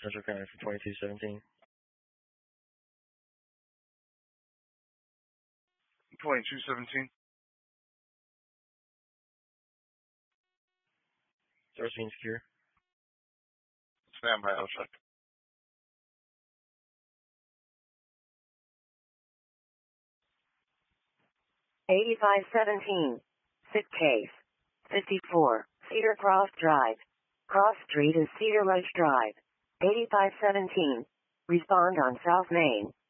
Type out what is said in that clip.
Central County for 2217. 2217. Source being secure. Stand by, I'll check. $8517. Sit case. 54. Cedar Cross Drive. Cross Street and Cedar Ridge Drive. 8517. Respond on South Main.